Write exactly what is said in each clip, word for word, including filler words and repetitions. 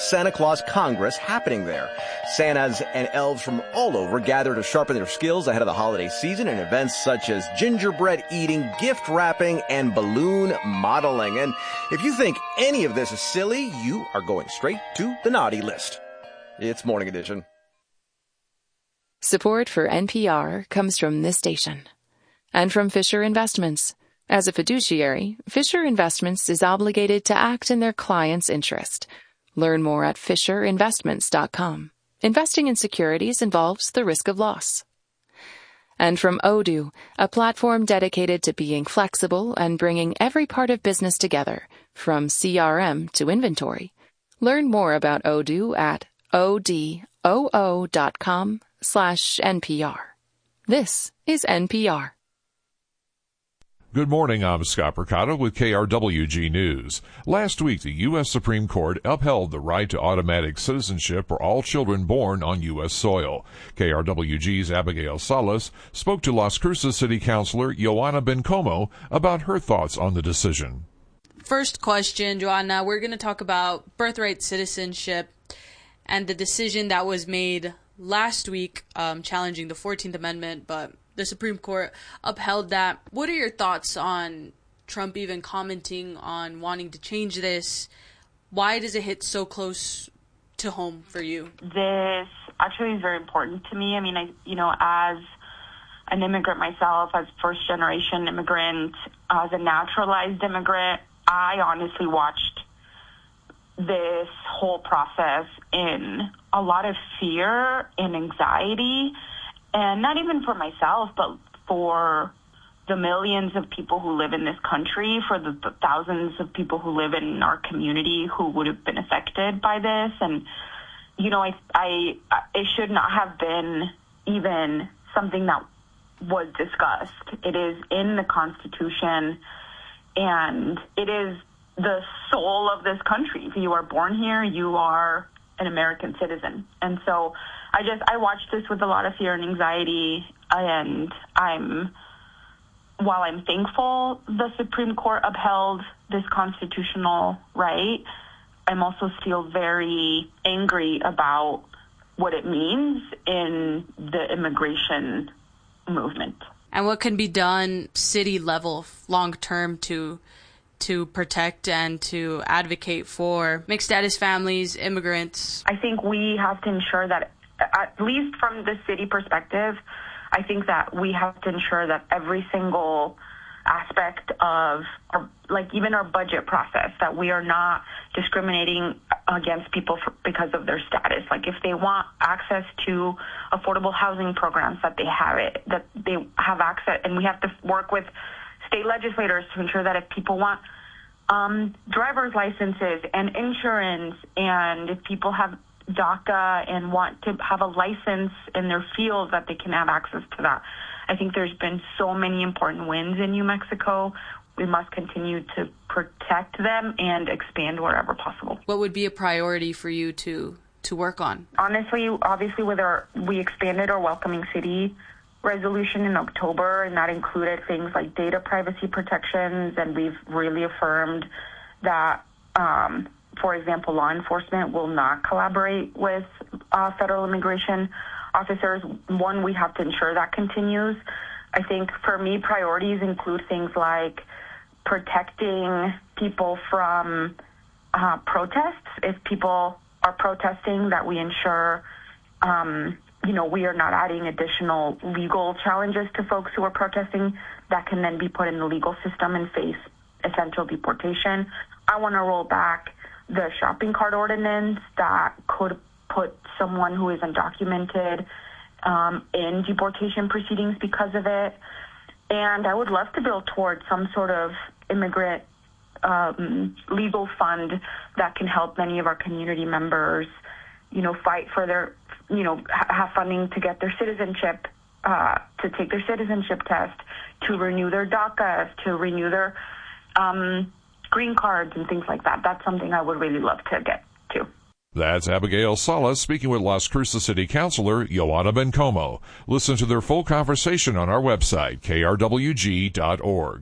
Santa Claus Congress happening there. Santas and elves from all over gather to sharpen their skills ahead of the holiday season in events such as gingerbread eating, gift wrapping, and balloon modeling. And if you think any of this is silly, you are going straight to the naughty list. It's Morning Edition. Support for N P R comes from this station and from Fisher Investments. As a fiduciary, Fisher Investments is obligated to act in their client's interest. Learn more at fisher investments dot com. Investing in securities involves the risk of loss. And from Odoo, a platform dedicated to being flexible and bringing every part of business together, from C R M to inventory. Learn more about Odoo at odoo dot com slash N P R. This is N P R. Good morning, I'm Scott Percato with K R W G News. Last week, the U S Supreme Court upheld the right to automatic citizenship for all children born on U S soil. K R W G's Abigail Salas spoke to Las Cruces City Councilor Ioana Bencomo about her thoughts on the decision. First question, Joanna, we're going to talk about birthright citizenship and the decision that was made last week um, challenging the fourteenth Amendment, but the Supreme Court upheld that. What are your thoughts on Trump even commenting on wanting to change this? Why does it hit so close to home for you? This actually is very important to me. I mean, I, you know, as an immigrant myself, as first-generation immigrant, as a naturalized immigrant, I honestly watched this whole process in a lot of fear and anxiety, and not even for myself, but for the millions of people who live in this country, for the, the thousands of people who live in our community who would have been affected by this. And, you know, I, I, it should not have been even something that was discussed. It is in the Constitution, and it is the soul of this country. If you are born here, you are an American citizen. And so I just, I watched this with a lot of fear and anxiety, and I'm, while I'm thankful the Supreme Court upheld this constitutional right, I'm also still very angry about what it means in the immigration movement. And what can be done city level long term to to protect and to advocate for mixed status families, immigrants? I think we have to ensure that, at least from the city perspective, I think that we have to ensure that every single aspect of, our, like even our budget process, that we are not discriminating against people for, because of their status. Like if they want access to affordable housing programs, that they have it, that they have access, and we have to work with state legislators to ensure that if people want um, driver's licenses and insurance, and if people have DACA and want to have a license in their field, that they can have access to that. I think there's been so many important wins in New Mexico. We must continue to protect them and expand wherever possible. What would be a priority for you to to work on? Honestly, obviously, with our, we expanded our Welcoming City resolution in October, and that included things like data privacy protections, and we've really affirmed that, um, for example, law enforcement will not collaborate with uh, federal immigration officers. One, we have to ensure that continues. I think for me, priorities include things like protecting people from uh, protests. If people are protesting, that we ensure um, you know, we are not adding additional legal challenges to folks who are protesting that can then be put in the legal system and face essential deportation. I want to roll back the shopping cart ordinance that could put someone who is undocumented um, in deportation proceedings because of it. And I would love to build towards some sort of immigrant um, legal fund that can help many of our community members, you know, fight for their, you know, have funding to get their citizenship, uh, to take their citizenship test, to renew their DACAs, to renew their um, green cards and things like that. That's something I would really love to get to. That's Abigail Salas speaking with Las Cruces City Councilor Ioana Bencomo. Listen to their full conversation on our website, K R W G dot org.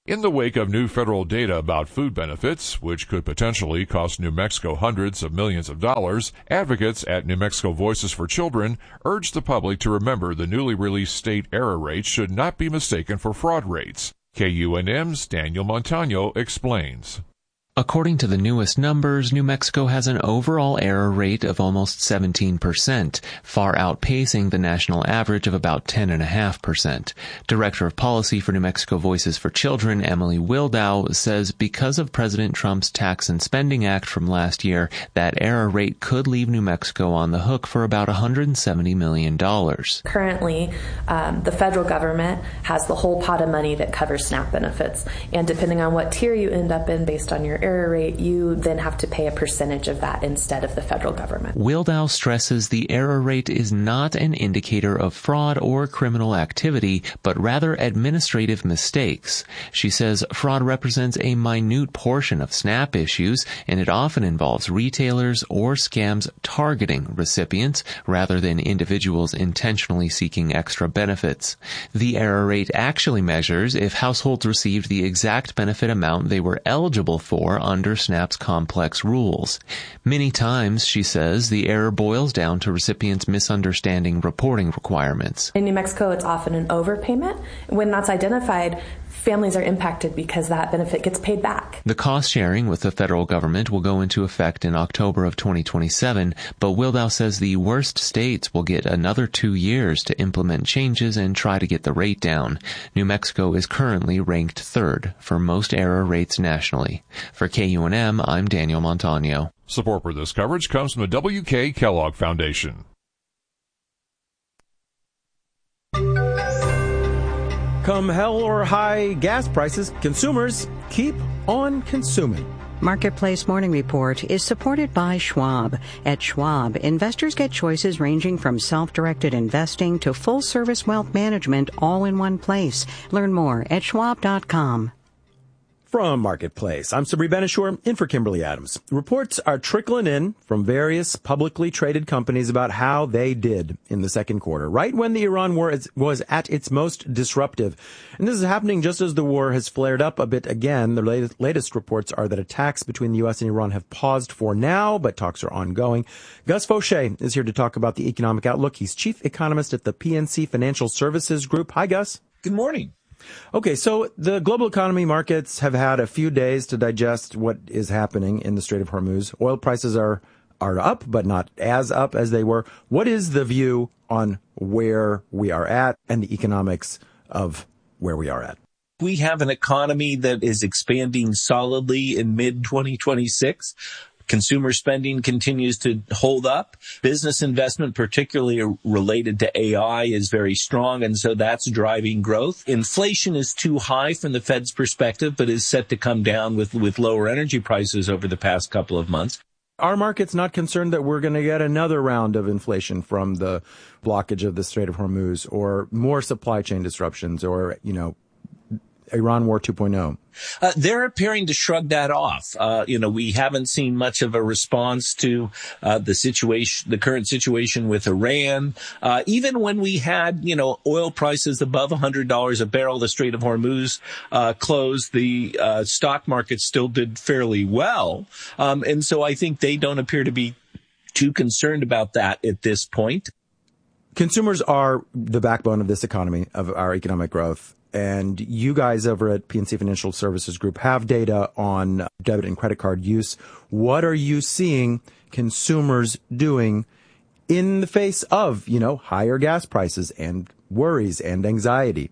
In the wake of new federal data about food benefits, which could potentially cost New Mexico hundreds of millions of dollars, advocates at New Mexico Voices for Children urge the public to remember the newly released state error rates should not be mistaken for fraud rates. K U N M's Daniel Montano explains. According to the newest numbers, New Mexico has an overall error rate of almost seventeen percent, far outpacing the national average of about ten point five percent. Director of Policy for New Mexico Voices for Children, Emily Wildow, says because of President Trump's Tax and Spending Act from last year, that error rate could leave New Mexico on the hook for about one hundred seventy million dollars. Currently, um, the federal government has the whole pot of money that covers SNAP benefits, and depending on what tier you end up in based on your error rate, you then have to pay a percentage of that instead of the federal government. Wildow stresses the error rate is not an indicator of fraud or criminal activity, but rather administrative mistakes. She says fraud represents a minute portion of SNAP issues, and it often involves retailers or scams targeting recipients rather than individuals intentionally seeking extra benefits. The error rate actually measures if households received the exact benefit amount they were eligible for under SNAP's complex rules. Many times, she says, the error boils down to recipients misunderstanding reporting requirements. In New Mexico, it's often an overpayment. When that's identified, families are impacted because that benefit gets paid back. The cost sharing with the federal government will go into effect in October of twenty twenty-seven, but Wildow says the worst states will get another two years to implement changes and try to get the rate down. New Mexico is currently ranked third for most error rates nationally. For K U N M, I'm Daniel Montano. Support for this coverage comes from the W K Kellogg Foundation. Come hell or high gas prices, consumers keep on consuming. Marketplace Morning Report is supported by Schwab. At Schwab, investors get choices ranging from self-directed investing to full-service wealth management all in one place. Learn more at schwab dot com. From Marketplace, I'm Sabri Benishore, in for Kimberly Adams. Reports are trickling in from various publicly traded companies about how they did in the second quarter, right when the Iran war is, was at its most disruptive. And this is happening just as the war has flared up a bit again. The latest, latest reports are that attacks between the U S and Iran have paused for now, but talks are ongoing. Gus Fauché is here to talk about the economic outlook. He's chief economist at the P N C Financial Services Group. Hi, Gus. Good morning. Okay, so the global economy markets have had a few days to digest what is happening in the Strait of Hormuz. Oil prices are are up, but not as up as they were. What is the view on where we are at and the economics of where we are at? We have an economy that is expanding solidly in mid twenty twenty-six. Consumer spending continues to hold up. Business investment, particularly related to A I, is very strong, and so that's driving growth. Inflation is too high from the Fed's perspective, but is set to come down with, with lower energy prices over the past couple of months. Our market's not concerned that we're going to get another round of inflation from the blockage of the Strait of Hormuz or more supply chain disruptions or, you know, Iran War two point oh. Uh, they're appearing to shrug that off. Uh, you know, we haven't seen much of a response to uh, the situation, the current situation with Iran. Uh, even when we had, you know, oil prices above one hundred dollars a barrel, the Strait of Hormuz uh, closed, the uh, stock market still did fairly well. Um, and so I think they don't appear to be too concerned about that at this point. Consumers are the backbone of this economy, of our economic growth. And you guys over at P N C Financial Services Group have data on debit and credit card use. What are you seeing consumers doing in the face of, you know, higher gas prices and worries and anxiety?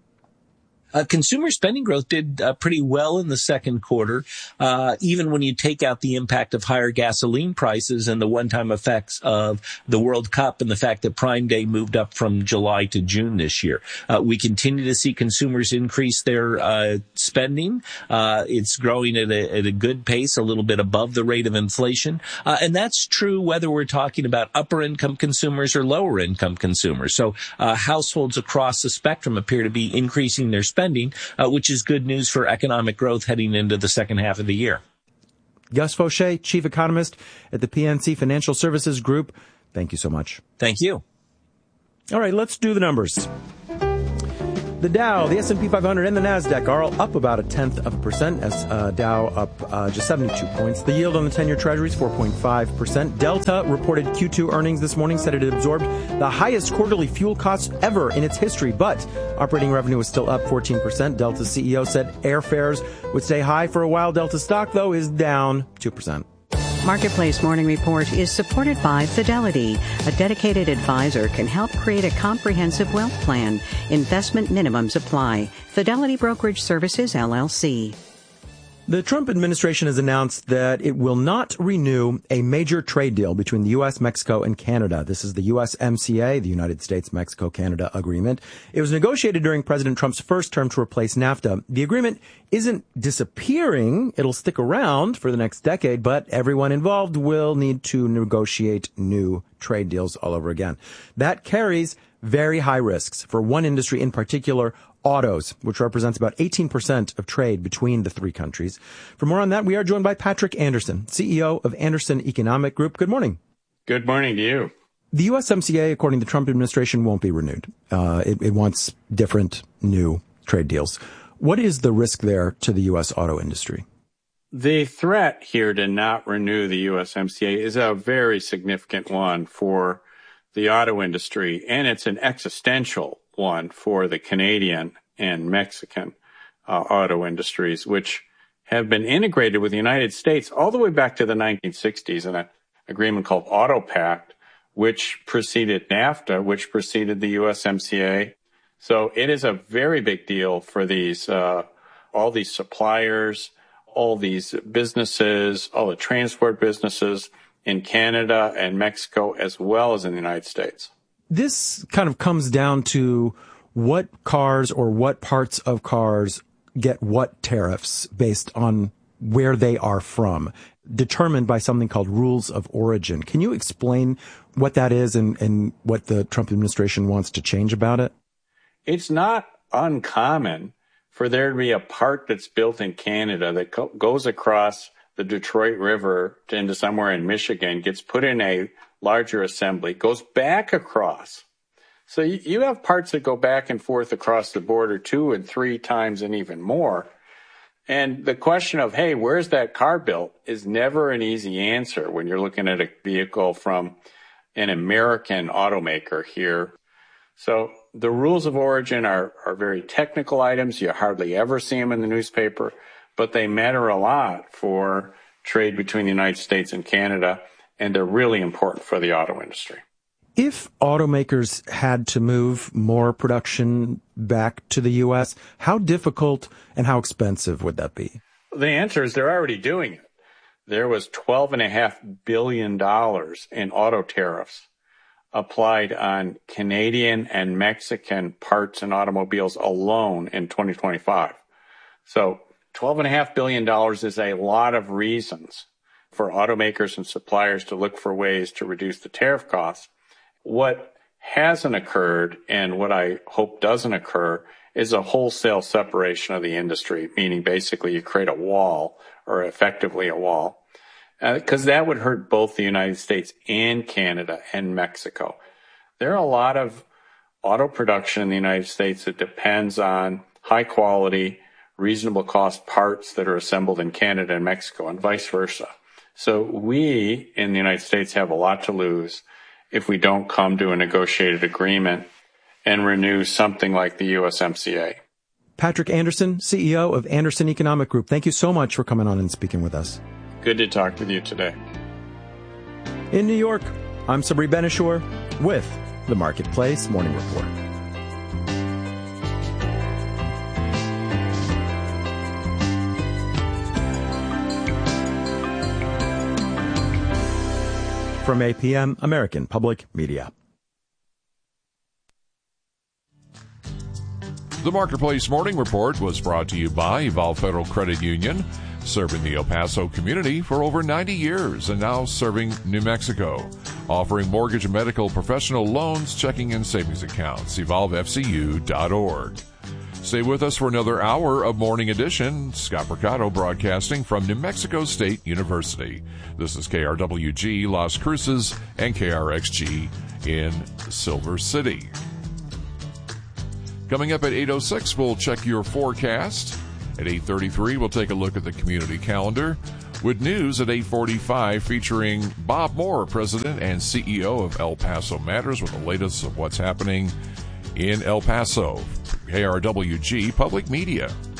Uh, consumer spending growth did uh, pretty well in the second quarter, uh, even when you take out the impact of higher gasoline prices and the one-time effects of the World Cup and the fact that Prime Day moved up from July to June this year. Uh, we continue to see consumers increase their uh, spending. Uh, it's growing at a, at a good pace, a little bit above the rate of inflation. Uh, and that's true whether we're talking about upper-income consumers or lower-income consumers. So uh, households across the spectrum appear to be increasing their spending. Uh, which is good news for economic growth heading into the second half of the year. Gus Fauché, chief economist at the P N C Financial Services Group. Thank you so much. Thank you. All right, let's do the numbers. The Dow, the S and P five hundred, and the NASDAQ are all up about a tenth of a percent, as uh, Dow up uh, just seventy-two points. The yield on the ten-year Treasury is four point five percent. Delta reported Q two earnings this morning, said it had absorbed the highest quarterly fuel costs ever in its history, but operating revenue was still up fourteen percent. Delta's C E O said airfares would stay high for a while. Delta stock, though, is down two percent. Marketplace Morning Report is supported by Fidelity. A dedicated advisor can help create a comprehensive wealth plan. Investment minimums apply. Fidelity Brokerage Services, L L C. The Trump administration has announced that it will not renew a major trade deal between the U S, Mexico, and Canada. This is the U S M C A, the United States-Mexico-Canada Agreement. It was negotiated during President Trump's first term to replace NAFTA. The agreement isn't disappearing. It'll stick around for the next decade, but everyone involved will need to negotiate new trade deals all over again. That carries very high risks for one industry in particular, autos, which represents about eighteen percent of trade between the three countries. For more on that, we are joined by Patrick Anderson, C E O of Anderson Economic Group. Good morning. Good morning to you. The U S M C A, according to the Trump administration, won't be renewed. Uh, it, it wants different new trade deals. What is the risk there to the U S auto industry? The threat here to not renew the U S M C A is a very significant one for the auto industry, and it's an existential one for the Canadian and Mexican uh, auto industries, which have been integrated with the United States all the way back to the nineteen sixties in an agreement called Auto Pact, which preceded NAFTA, which preceded the U S M C A. So it is a very big deal for these, uh, all these suppliers, all these businesses, all the transport businesses in Canada and Mexico, as well as in the United States. This kind of comes down to what cars or what parts of cars get what tariffs based on where they are from, determined by something called rules of origin. Can you explain what that is and, and what the Trump administration wants to change about it? It's not uncommon for there to be a part that's built in Canada that co- goes across the Detroit River to into somewhere in Michigan, gets put in a larger assembly, goes back across. So you, you have parts that go back and forth across the border two and three times and even more. And the question of, hey, where's that car built is never an easy answer when you're looking at a vehicle from an American automaker here. So the rules of origin are, are very technical items. You hardly ever see them in the newspaper, but they matter a lot for trade between the United States and Canada, and they're really important for the auto industry. If automakers had to move more production back to the U S, how difficult and how expensive would that be? The answer is they're already doing it. There was twelve point five billion dollars in auto tariffs applied on Canadian and Mexican parts and automobiles alone in twenty twenty-five. So twelve point five billion dollars is a lot of reasons for automakers and suppliers to look for ways to reduce the tariff costs. What hasn't occurred, and what I hope doesn't occur, is a wholesale separation of the industry, meaning basically you create a wall, or effectively a wall, because uh, that would hurt both the United States and Canada and Mexico. There are a lot of auto production in the United States that depends on high quality, reasonable cost parts that are assembled in Canada and Mexico, and vice versa. So we in the United States have a lot to lose if we don't come to a negotiated agreement and renew something like the U S M C A. Patrick Anderson, C E O of Anderson Economic Group, thank you so much for coming on and speaking with us. Good to talk with you today. In New York, I'm Sabri Ben-Achour with the Marketplace Morning Report. From A P M, American Public Media. The Marketplace Morning Report was brought to you by Evolve Federal Credit Union, serving the El Paso community for over ninety years and now serving New Mexico. Offering mortgage and medical professional loans, checking and savings accounts. evolve f c u dot org. Stay with us for another hour of Morning Edition. Scott Mercado broadcasting from New Mexico State University. This is K R W G Las Cruces and K R X G in Silver City. Coming up at eight oh six, we'll check your forecast. At eight thirty-three, we'll take a look at the community calendar. With news at eight forty-five featuring Bob Moore, President and C E O of El Paso Matters, with the latest of what's happening in El Paso. K R W G Public Media.